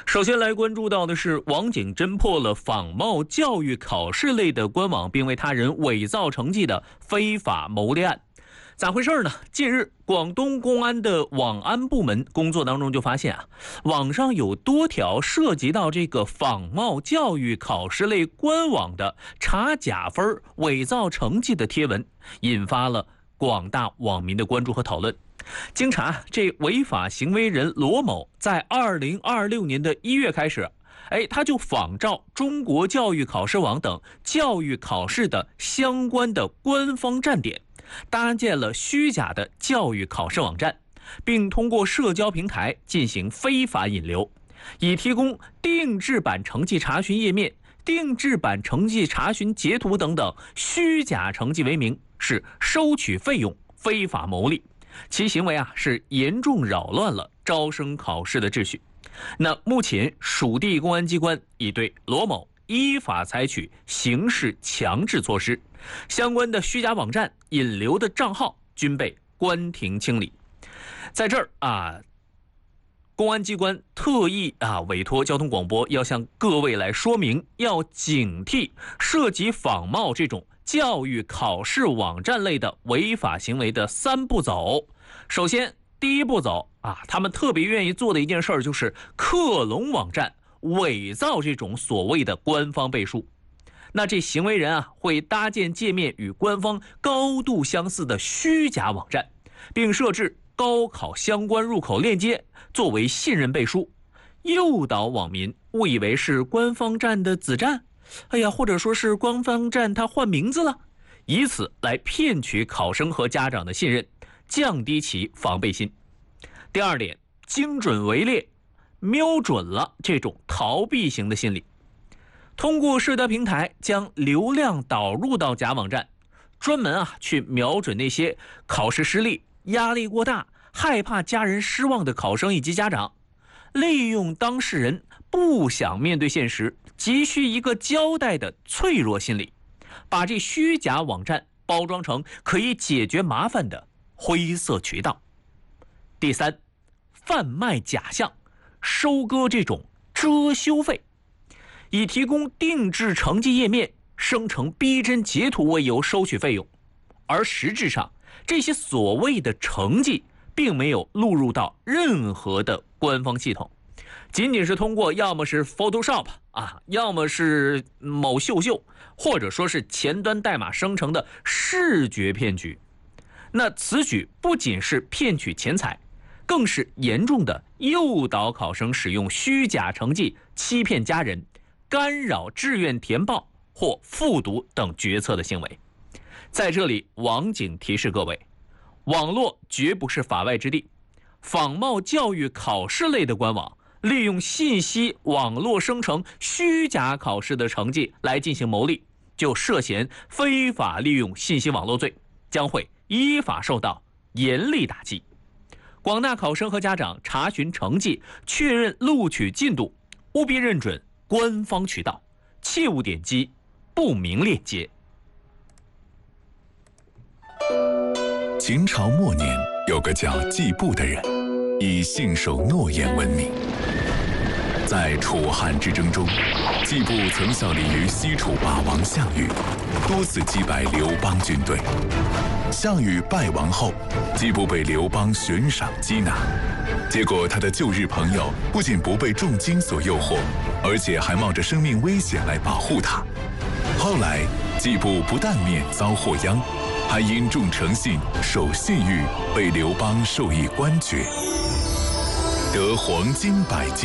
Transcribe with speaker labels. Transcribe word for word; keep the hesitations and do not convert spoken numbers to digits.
Speaker 1: 首先来关注到的是，网警侦破了仿冒教育考试类的官网，并为他人伪造成绩的非法牟利案。咋回事呢？近日，广东公安的网安部门工作当中就发现啊，网上有多条涉及到这个仿冒教育考试类官网的查假分、伪造成绩的贴文，引发了广大网民的关注和讨论。经查，这违法行为人罗某在二零二六年的一月开始，哎，他就仿照中国教育考试网等教育考试的相关的官方站点，搭建了虚假的教育考试网站，并通过社交平台进行非法引流，以提供定制版成绩查询页面、定制版成绩查询截图等等虚假成绩为名，是收取费用、非法牟利。其行为啊是严重扰乱了招生考试的秩序。那目前属地公安机关已对罗某依法采取刑事强制措施，相关的虚假网站、引流的账号均被关停清理。在这儿啊，公安机关特意啊委托交通广播要向各位来说明，要警惕涉及仿冒这种教育考试网站类的违法行为的三步走。首先，第一步走啊，他们特别愿意做的一件事就是克隆网站，伪造这种所谓的官方背书。那这行为人啊，会搭建界面与官方高度相似的虚假网站，并设置高考相关入口链接作为信任背书，诱导网民误以为是官方站的子站，哎呀，或者说是官方站它换名字了，以此来骗取考生和家长的信任，降低其防备心。第二点，精准围猎，瞄准了这种逃避型的心理，通过社交平台将流量导入到假网站，专门啊去瞄准那些考试失利、压力过大、害怕家人失望的考生以及家长，利用当事人不想面对现实、急需一个交代的脆弱心理，把这虚假网站包装成可以解决麻烦的灰色渠道。第三，贩卖假象，收割这种遮羞费，以提供定制成绩页面、生成逼真截图为由收取费用，而实质上这些所谓的成绩并没有录入到任何的官方系统，仅仅是通过要么是 Photoshop 啊，要么是某秀秀，或者说是前端代码生成的视觉骗局。那此举不仅是骗取钱财，更是严重的诱导考生使用虚假成绩欺骗家人，干扰志愿填报或复读等决策的行为。在这里，网警提示各位，网络绝不是法外之地，仿冒教育考试类的官网，利用信息网络生成虚假考试的成绩来进行牟利，就涉嫌非法利用信息网络罪，将会依法受到严厉打击。广大考生和家长查询成绩、确认录取进度，务必认准官方渠道，切勿点击不明链接。
Speaker 2: 秦朝末年，有个叫季布的人，以信守诺言闻名。在楚汉之争中，季布曾效力于西楚霸王项羽，多次击败刘邦军队。项羽败亡后，季布被刘邦悬赏缉拿，结果他的旧日朋友不仅不被重金所诱惑，而且还冒着生命危险来保护他。后来，季布不但免遭祸殃，还因重诚信、守信誉，被刘邦授以官爵，得黄金百斤。